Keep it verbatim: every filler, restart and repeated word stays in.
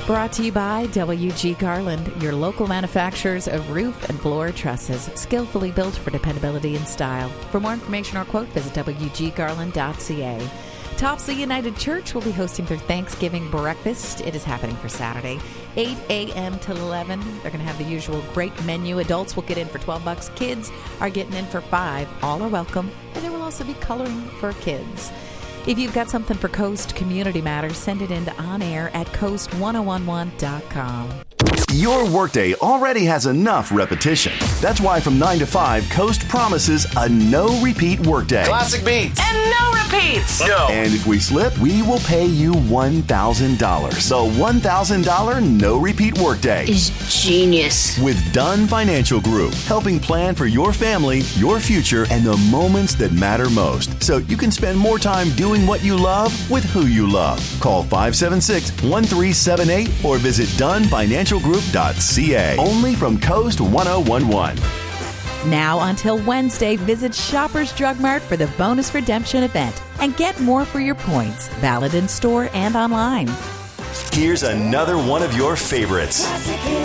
Brought to you by W G Garland, your local manufacturers of roof and floor trusses, skillfully built for dependability and style. For more information or quote, visit w g garland dot c a. Topsy United Church will be hosting their Thanksgiving breakfast. It is happening for Saturday, eight a.m. to eleven. They're going to have the usual great menu. Adults will get in for twelve bucks. Kids are getting in for five. All are welcome. And there will also be coloring for kids. If you've got something for Coast Community Matters, send it in to on air at coast ten eleven dot com. Your workday already has enough repetition. That's why from nine to five, Coast promises a no-repeat workday. Classic beats. And no repeats. No. And if we slip, we will pay you one thousand dollars. The one thousand dollars no-repeat workday is genius. With Dunn Financial Group, helping plan for your family, your future, and the moments that matter most. So you can spend more time doing what you love with who you love. Call five seven six, one three seven eight or visit dunn financial group dot c a. Only from Coast ten eleven. Now until Wednesday, visit Shoppers Drug Mart for the bonus redemption event and get more for your points, valid in store and online. Here's another one of your favorites.